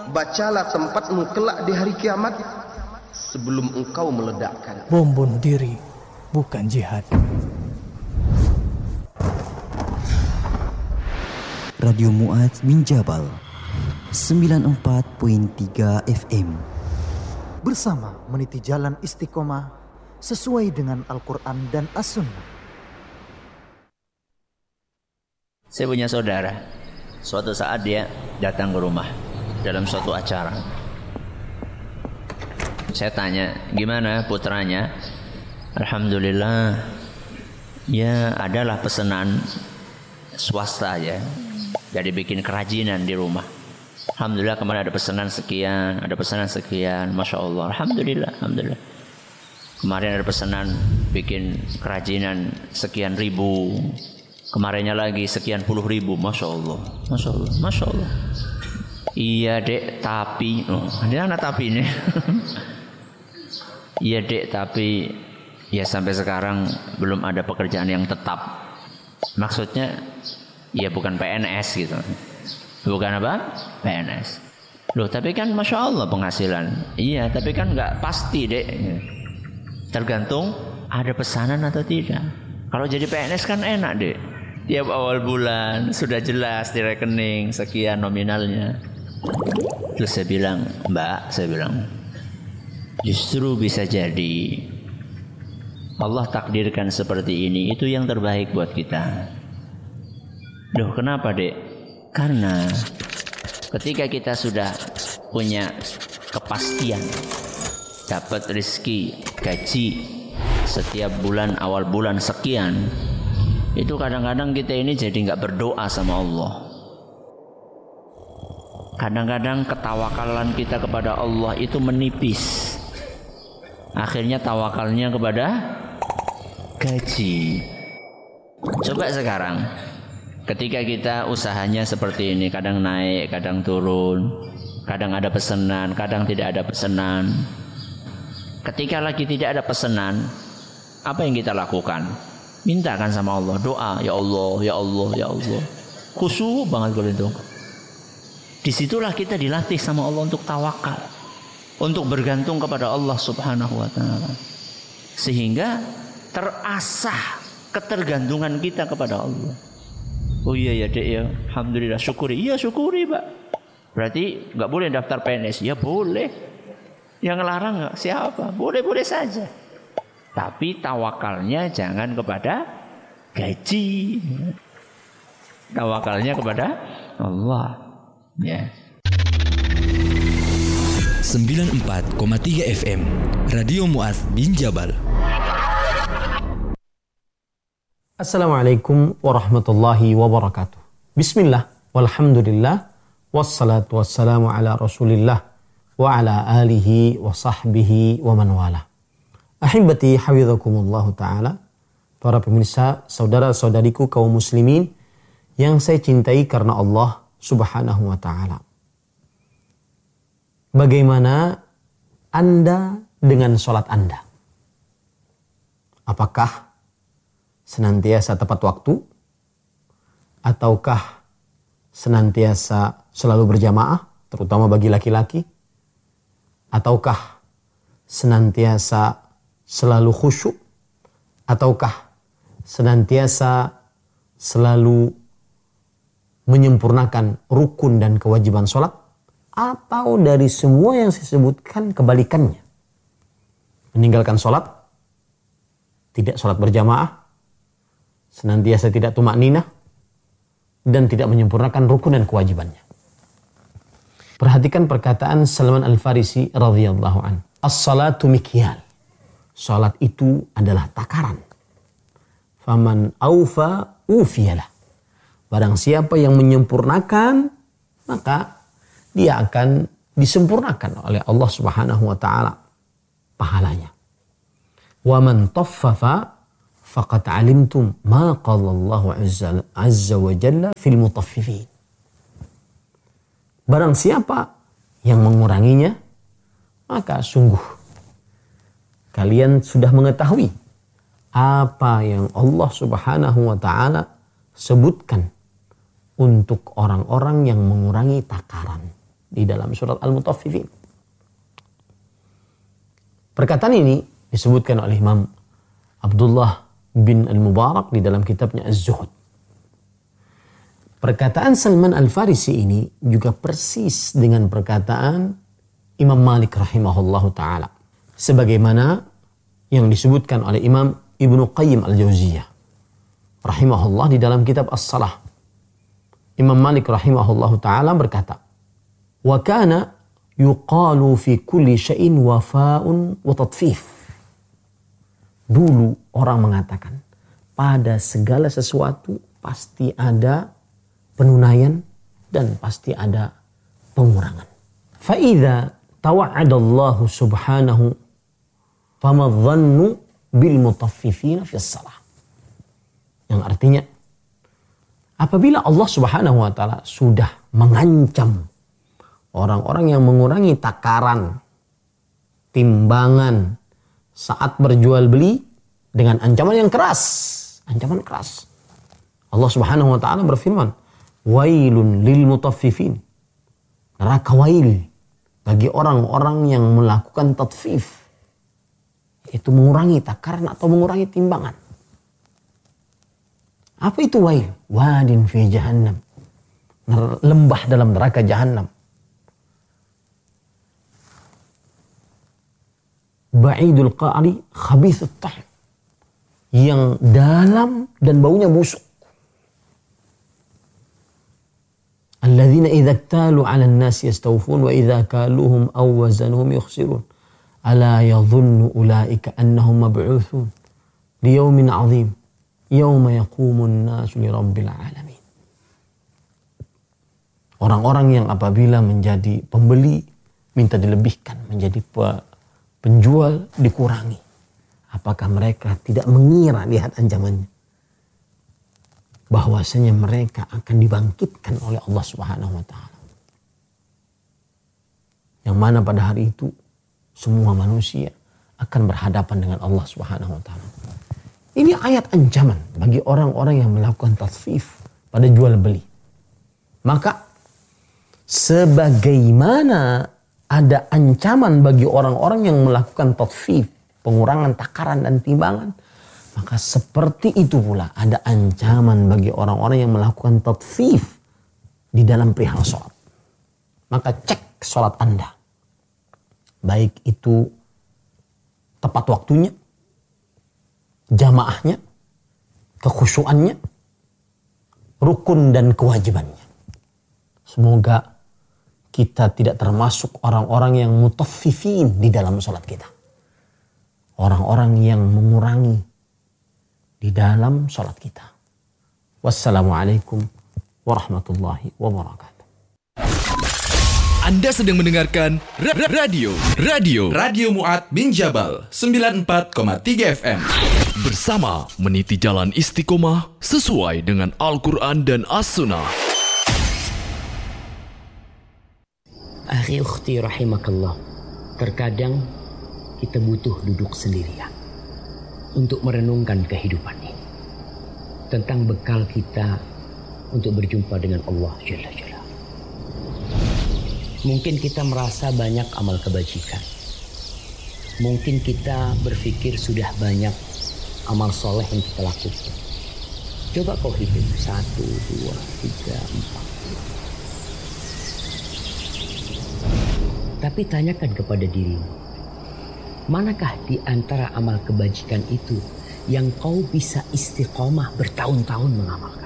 bacalah tempatmu kelak di hari kiamat sebelum engkau meledakkan. Bom bunuh diri bukan jihad. Radio Mu'adz bin Jabal 94.3 FM. Bersama meniti jalan istiqomah sesuai dengan Al-Quran dan As-Sunnah. Saya punya saudara, suatu saat dia datang ke rumah dalam suatu acara. Saya tanya, gimana putranya? Alhamdulillah, ya adalah pesanan swasta ya. Jadi bikin kerajinan di rumah. Alhamdulillah kemarin ada pesanan sekian, Masya Allah. Alhamdulillah. Kemarin ada pesanan bikin kerajinan sekian ribu. Kemarinnya lagi sekian puluh ribu. Masya Allah. Iya dek, tapi ini anak tapi ini. Iya dek, tapi ya sampai sekarang belum ada pekerjaan yang tetap. Maksudnya ya bukan PNS gitu. Bukan apa? PNS. Loh tapi kan Masya Allah penghasilan. Iya tapi kan gak pasti dek. Tergantung ada pesanan atau tidak. Kalau jadi PNS kan enak dek. Tiap awal bulan sudah jelas di rekening sekian nominalnya. Terus saya bilang, Mbak, justru bisa jadi Allah takdirkan seperti ini, itu yang terbaik buat kita. Loh kenapa dek? Karena ketika kita sudah punya kepastian dapat rezeki gaji setiap bulan awal bulan sekian, itu kadang-kadang kita ini jadi nggak berdoa sama Allah. Kadang-kadang ketawakalan kita kepada Allah itu menipis. Akhirnya tawakalnya kepada gaji. Coba sekarang, ketika kita usahanya seperti ini, kadang naik, kadang turun, kadang ada pesanan, kadang tidak ada pesanan. Ketika lagi tidak ada pesanan, apa yang kita lakukan? Mintakan sama Allah, doa, ya Allah. Khusyuk banget kalau itu. Disitulah kita dilatih sama Allah untuk tawakal, untuk bergantung kepada Allah Subhanahu wa ta'ala. Sehingga terasah ketergantungan kita kepada Allah. Oh iya ya dek ya, alhamdulillah, syukuri. Iya syukuri Pak. Berarti nggak boleh daftar PNS? Ya boleh. Yang ngelarang siapa? Boleh saja. Tapi tawakalnya jangan kepada gaji. Tawakalnya kepada Allah. Ya. 94,3 FM Radio Mu'adz bin Jabal. Assalamualaikum warahmatullahi wabarakatuh. Bismillah, walhamdulillah, wassalatu wassalamu ala rasulillah wa ala alihi wa sahbihi wa man wala. Ahibati hafidhakumullahu ta'ala. Para pemirsa, saudara-saudariku kaum muslimin yang saya cintai karena Allah Subhanahu wa ta'ala. Bagaimana Anda dengan sholat Anda? Apakah senantiasa tepat waktu? Ataukah senantiasa selalu berjamaah, terutama bagi laki-laki? Ataukah senantiasa selalu khusyuk? Ataukah senantiasa selalu menyempurnakan rukun dan kewajiban sholat? Atau dari semua yang saya sebutkan kebalikannya? Meninggalkan sholat, tidak sholat berjamaah, senantiasa tidak tumakninah, dan tidak menyempurnakan rukun dan kewajibannya. Perhatikan perkataan Salman Al-Farisi radhiyallahu an. As-salatu mikyal. Salat itu adalah takaran. Faman aufa ufiyalah. Barang siapa yang menyempurnakan, maka dia akan disempurnakan oleh Allah Subhanahu wa taala pahalanya. Wa man taffafa faqad alimtum ma qala Allah azza wa jalla fil mutaffifin. Barang siapa yang menguranginya, maka sungguh kalian sudah mengetahui apa yang Allah Subhanahu wa taala sebutkan untuk orang-orang yang mengurangi takaran di dalam surat Al-Mutaffifin. Perkataan ini disebutkan oleh Imam Abdullah bin Al-Mubarak di dalam kitabnya Az-Zuhud. Perkataan Salman Al-Farisi ini juga persis dengan perkataan Imam Malik rahimahullahu ta'ala. Sebagaimana yang disebutkan oleh Imam Ibnu Qayyim Al-Jauziyah rahimahullah di dalam kitab As-Salah. Imam Malik rahimahullahu ta'ala berkata, "Wa kana yuqalu fi kulli syai'in wafa'un wa tatfif." Dulu orang mengatakan, pada segala sesuatu pasti ada penunaian dan pasti ada pengurangan. Fa'idha tawa'adallahu subhanahu famadhannu bil mutaffifina fis salah. Yang artinya, apabila Allah subhanahu wa ta'ala sudah mengancam orang-orang yang mengurangi takaran, timbangan saat berjual beli dengan ancaman yang keras. Ancaman keras. Allah subhanahu wa ta'ala berfirman, "Wailun lil mutaffifin." Neraka wail bagi orang-orang yang melakukan tatfif. Itu mengurangi takaran atau mengurangi timbangan. Apa itu wail? Wadin fi jahannam. Lembah dalam neraka jahannam. Ba'idul qa'li khabithut tahm. Yang dalam dan baunya busuk. Alladzina idza iktalu 'alan nasi yastawfun wa idza kaluhum aw wazanuhum yukhsirun. Ala yadhunnu ulaika annahum mab'utsun liyaumin 'adzim yauma yaqumun nasu lirabbil 'alamin. Orang-orang yang apabila menjadi pembeli minta dilebihkan, menjadi penjual dikurangi. Apakah mereka tidak mengira, lihat ancamannya, bahwasanya mereka akan dibangkitkan oleh Allah Subhanahu wa taala. Yang mana pada hari itu semua manusia akan berhadapan dengan Allah Subhanahu wa taala. Ini ayat ancaman bagi orang-orang yang melakukan tasfif pada jual beli. Maka sebagaimana ada ancaman bagi orang-orang yang melakukan tasfif, pengurangan takaran dan timbangan, maka seperti itu pula ada ancaman bagi orang-orang yang melakukan tatfif di dalam perihal sholat. Maka cek sholat Anda. Baik itu tepat waktunya, jamaahnya, kekhusyuannya, rukun dan kewajibannya. Semoga kita tidak termasuk orang-orang yang mutaffifin di dalam sholat kita. Orang-orang yang mengurangi di dalam sholat kita. Wassalamualaikum warahmatullahi wabarakatuh. Anda sedang mendengarkan Radio Mu'ad bin Jabal 94,3 FM. Bersama meniti jalan istiqomah sesuai dengan Al-Quran dan As-Sunnah. Akhi ukhti rahimakallah, terkadang kita butuh duduk sendirian untuk merenungkan kehidupan ini, tentang bekal kita untuk berjumpa dengan Allah Jalla Jalla. Mungkin kita merasa banyak amal kebajikan. Mungkin kita berpikir sudah banyak amal soleh yang kita lakukan. Coba kau hitung 1, 2, 3, 4. Tapi tanyakan kepada dirimu, manakah di antara amal kebajikan itu yang kau bisa istiqomah bertahun-tahun mengamalkan?